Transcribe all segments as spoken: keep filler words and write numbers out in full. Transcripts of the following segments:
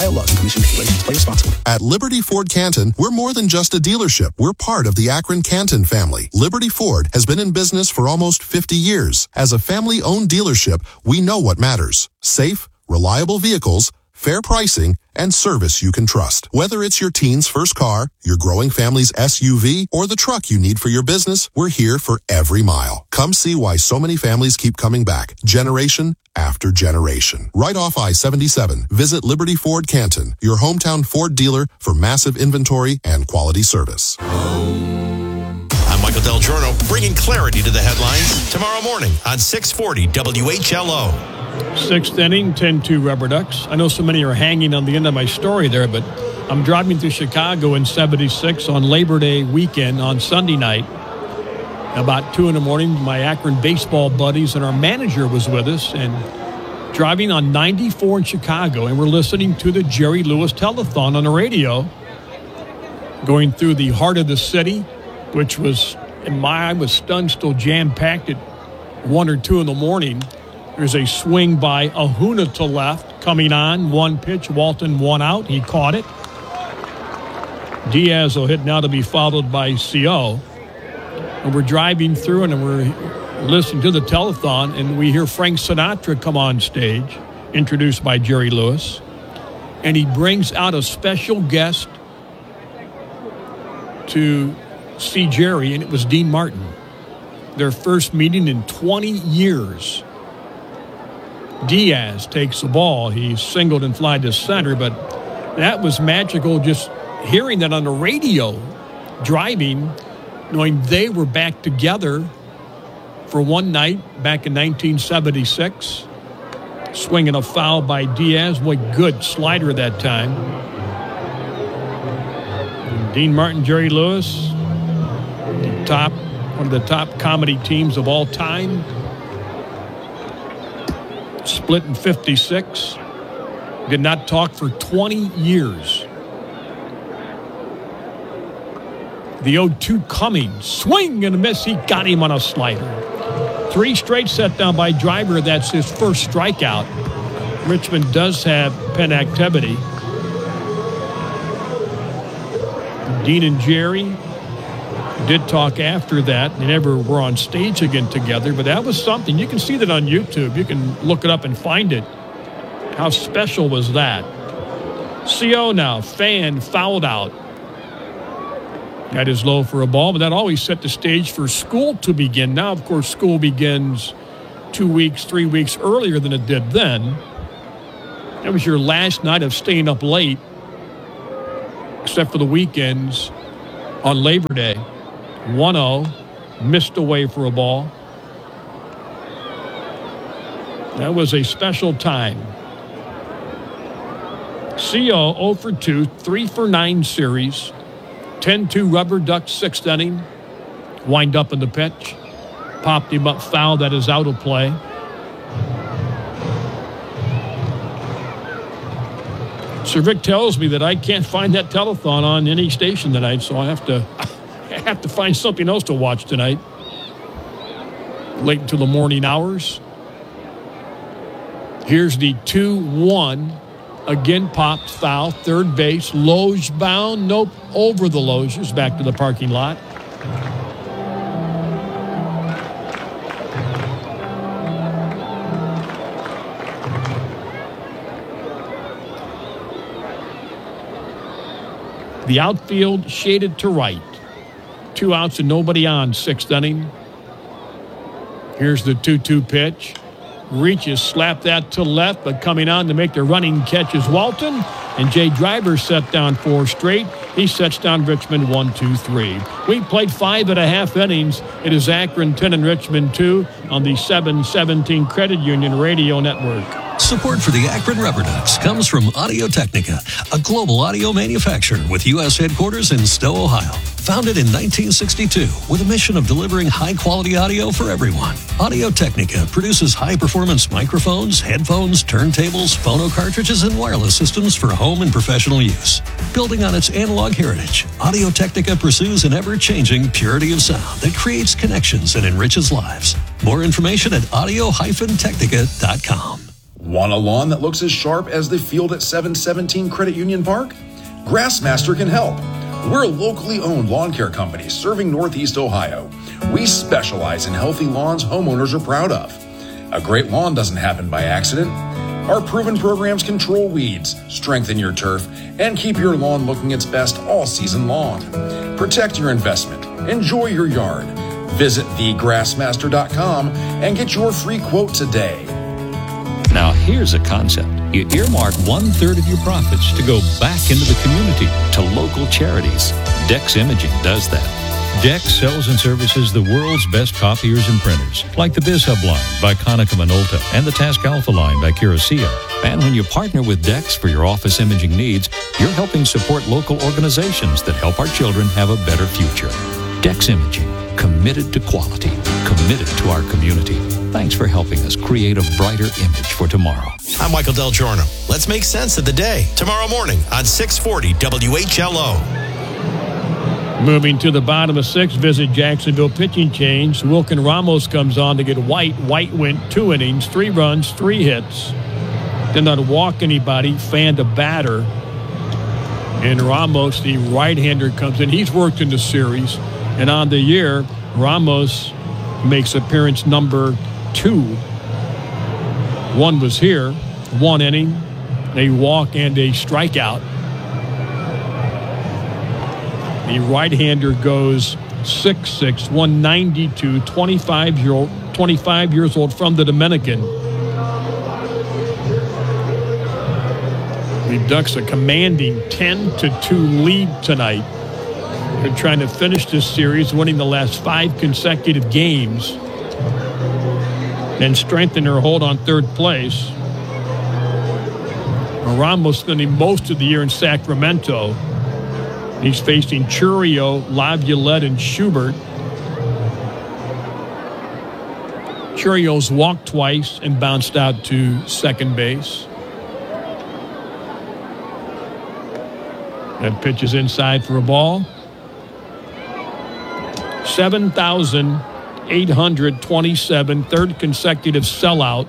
Ohio laws and commission regulations. Play responsibly. At Liberty Ford Canton, we're more than just a dealership. We're part of the Akron Canton family. Liberty Ford has been in business for almost fifty years. As a family-owned dealership, we know what matters. Safe, reliable vehicles, fair pricing, and service you can trust. Whether it's your teen's first car, your growing family's S U V, or the truck you need for your business, we're here for every mile. Come see why so many families keep coming back, generation after generation. Right off I seventy-seven, visit Liberty Ford Canton, your hometown Ford dealer for massive inventory and quality service. I'm Michael Del Giorno, bringing clarity to the headlines tomorrow morning on six forty W H L O. Sixth inning, ten two Rubber Ducks. I know so many are hanging on the end of my story there, but I'm driving through Chicago in seventy-six on Labor Day weekend on Sunday night. About two in the morning, my Akron baseball buddies and our manager was with us, and driving on ninety-four in Chicago, and we're listening to the Jerry Lewis Telethon on the radio, going through the heart of the city, which was, in my eye, was stunned, still jam-packed at one or two in the morning. There's a swing by Ahuna to left, coming on, one pitch, Walton, one out. He caught it. Diaz will hit now to be followed by C O. And we're driving through and we're listening to the telethon, and we hear Frank Sinatra come on stage, introduced by Jerry Lewis. And he brings out a special guest to see Jerry, and it was Dean Martin. Their first meeting in twenty years. Diaz takes the ball. He singled and flied to center, but that was magical just hearing that on the radio, driving, knowing they were back together for one night back in nineteen seventy-six. Swinging a foul by Diaz. What good slider that time. And Dean Martin, Jerry Lewis, the top, one of the top comedy teams of all time. Split in fifty-six. Did not talk for twenty years. The oh two Cummings. Swing and a miss. He got him on a slider. Three straight set down by Driver. That's his first strikeout. Richmond does have pen activity. Dean and Jerry did talk after that. They never were on stage again together, but that was something. You can see that on YouTube. You can look it up and find it. How special was that? C O now, Fan fouled out. That is low for a ball, but that always set the stage for school to begin. Now, of course, school begins two weeks, three weeks earlier than it did then. That was your last night of staying up late, except for the weekends on Labor Day. one oh, missed away for a ball. That was a special time. C O oh for two, three for nine series. ten two Rubber Ducks, sixth inning. Wind up in the pitch. Popped him up, foul. That is out of play. Sir Vic tells me that I can't find that telethon on any station tonight, so I have to I have to find something else to watch tonight. Late into the morning hours. Here's the two one. Again, popped foul, third base, Loge bound, nope, over the Loges, back to the parking lot. The outfield shaded to right. Two outs and nobody on, sixth inning. Here's the two two pitch. Reaches, slap that to left, but coming on to make the running catch is Walton. And Jay Driver set down four straight. He sets down Richmond one, two, three. We played five and a half innings. It is Akron ten and Richmond two on the seven seventeen Credit Union Radio Network. Support for the Akron Rubber Ducks comes from Audio-Technica, a global audio manufacturer with U S headquarters in Stowe, Ohio. Founded in nineteen sixty-two with a mission of delivering high-quality audio for everyone. Audio-Technica produces high-performance microphones, headphones, turntables, phono cartridges, and wireless systems for home and professional use. Building on its analog heritage, Audio-Technica pursues an ever-changing purity of sound that creates connections and enriches lives. More information at audio dash technica dot com. Want a lawn that looks as sharp as the field at seven seventeen Credit Union Park? Grassmaster can help. We're a locally owned lawn care company serving Northeast Ohio. We specialize in healthy lawns homeowners are proud of. A great lawn doesn't happen by accident. Our proven programs control weeds, strengthen your turf, and keep your lawn looking its best all season long. Protect your investment. Enjoy your yard. Visit the grassmaster dot com and get your free quote today. Now here's a concept. You earmark one-third of your profits to go back into the community, to local charities. Dex Imaging does that. Dex sells and services the world's best copiers and printers, like the BizHub line by Konica Minolta and the Task Alpha line by Curacao. And when you partner with Dex for your office imaging needs, you're helping support local organizations that help our children have a better future. Dex Imaging, committed to quality, committed to our community. Thanks for helping us create a brighter image for tomorrow. I'm Michael Del Giorno. Let's make sense of the day. Tomorrow morning on six forty W H L O. Moving to the bottom of six, visit Jacksonville pitching change. Wilkin Ramos comes on to get White. White went two innings, three runs, three hits. Did not walk anybody, fanned a batter. And Ramos, the right-hander, comes in. He's worked in the series. And on the year, Ramos makes appearance number two. One was here, one inning, a walk and a strikeout. The right-hander goes six six, one ninety-two, twenty-five year old, twenty-five years old from the Dominican. The Ducks a commanding ten to two lead tonight. They're trying to finish this series, winning the last five consecutive games and strengthen their hold on third place. Ramos spending most of the year in Sacramento. He's facing Chourio, Laviolette, and Schubert. Chourio's walked twice and bounced out to second base. That pitch is inside for a ball. seven thousand eight hundred twenty-seven, third consecutive sellout.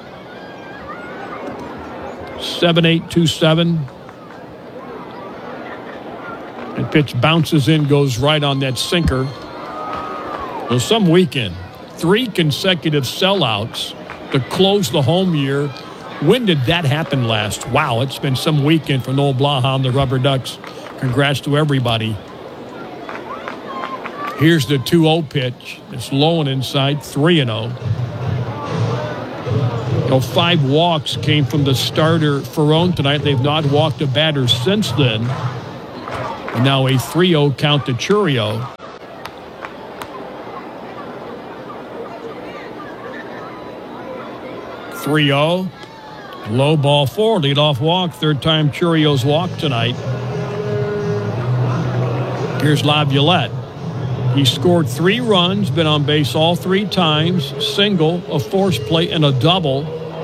seven eight two seven. The pitch bounces in, goes right on that sinker. Well, some weekend, three consecutive sellouts to close the home year. When did that happen last? Wow, it's been some weekend for Noel Blaha and the Rubber Ducks. Congrats to everybody. Here's the two oh pitch. It's low and inside, three and oh. You know, five walks came from the starter Ferrone tonight. They've not walked a batter since then. And now a three oh count to Chourio. three oh. Low ball four, leadoff walk. Third time Chourio's walked tonight. Here's Laviolette. He scored three runs, been on base all three times, single, a force play, and a double.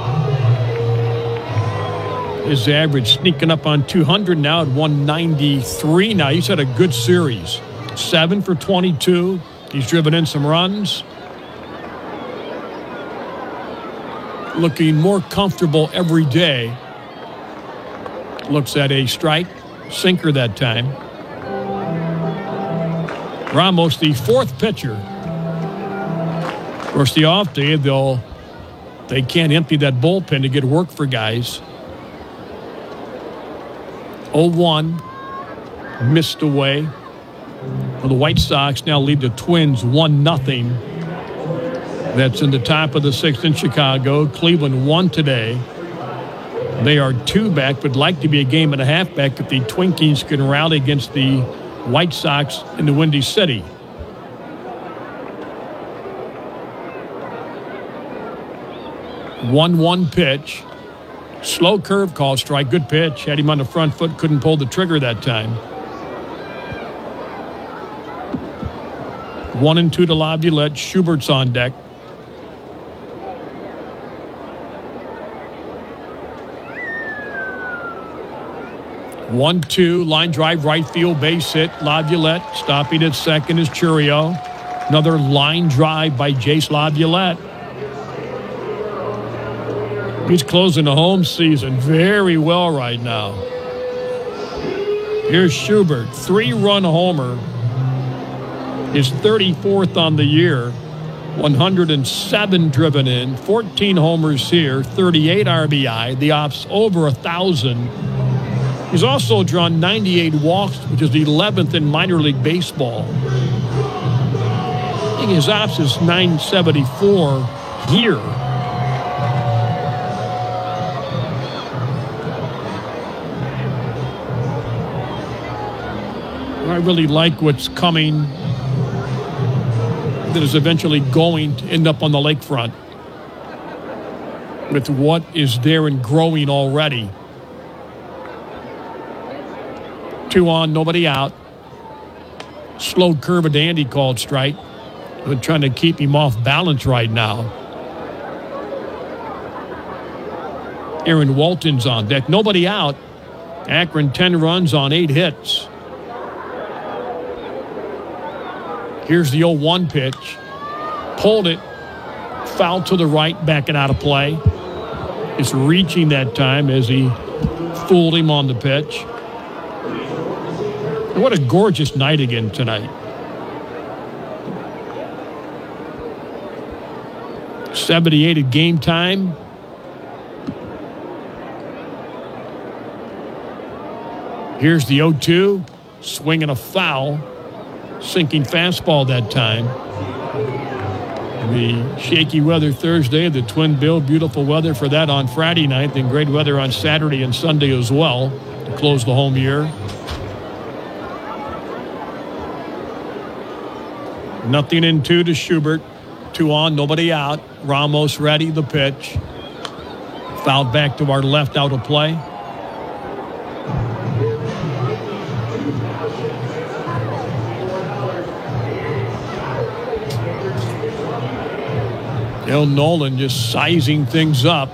His average sneaking up on two hundred now at one ninety-three. Now, he's had a good series. seven for twenty-two. He's driven in some runs. Looking more comfortable every day. Looks at a strike, sinker that time. Ramos, the fourth pitcher. Of course, the off day, they'll they can't empty that bullpen to get work for guys. oh one, missed away. Well, the White Sox now lead the Twins one nothing. That's in the top of the sixth in Chicago. Cleveland won today. They are two back, but like to be a game and a half back if the Twinkies can rally against the White Sox in the Windy City. one one pitch. Slow curve call strike. Good pitch. Had him on the front foot. Couldn't pull the trigger that time. One and two to Laviolette. Schubert's on deck. one two, line drive, right field, base hit. Laviolette stopping at second is Chourio. Another line drive by Jace Laviolette. He's closing the home season very well right now. Here's Schubert, three-run homer, his thirty-fourth on the year, one hundred seven driven in, fourteen homers here, thirty-eight R B I. The ops over one thousand. He's also drawn ninety-eight walks, which is eleventh in minor league baseball. I think his ops is nine seventy-four here. I really like what's coming that is eventually going to end up on the lakefront with what is there and growing already. Two on, nobody out. Slow curve, a dandy called strike. They're trying to keep him off balance right now. Aaron Walton's on deck. Nobody out. Akron ten runs on eight hits. Here's the oh one pitch. Pulled it. Foul to the right, backing out of play. It's reaching that time as he fooled him on the pitch. And what a gorgeous night again tonight. seventy-eight at game time. Here's the oh two. Swinging a foul. Sinking fastball that time. The shaky weather Thursday, the Twin Bill, beautiful weather for that on Friday night, then great weather on Saturday and Sunday as well to close the home year. Nothing in two to Schubert. Two on, nobody out. Ramos ready, the pitch. Fouled back to our left, out of play. Dale Nolan just sizing things up.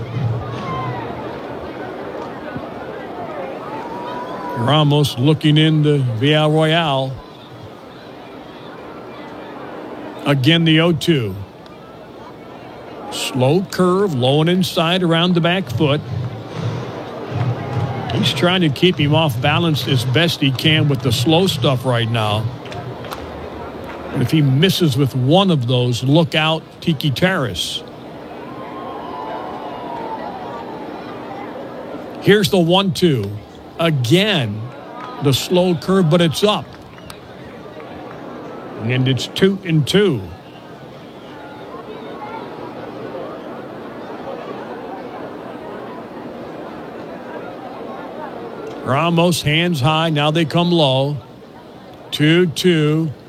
Ramos looking into Via Royale. Again, the oh two. Slow curve, low and inside around the back foot. He's trying to keep him off balance as best he can with the slow stuff right now. And if he misses with one of those, look out, Tiki Terrace. Here's the one two. Again, the slow curve, but it's up. And it's two and two. Ramos hands high. Now they come low. two two.